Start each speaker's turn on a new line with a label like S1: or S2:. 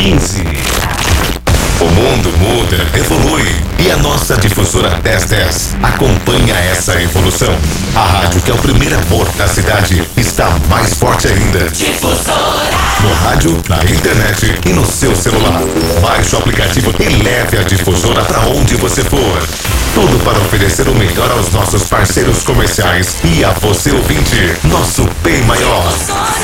S1: 15. O mundo muda, evolui e a nossa difusora 1010 acompanha essa evolução. A rádio que é o primeiro amor da cidade está mais forte ainda.
S2: Difusora.
S1: No rádio, na internet e no seu celular. Baixe o aplicativo e leve a difusora para onde você for. Tudo para oferecer o melhor aos nossos parceiros comerciais e a você ouvinte, nosso bem maior.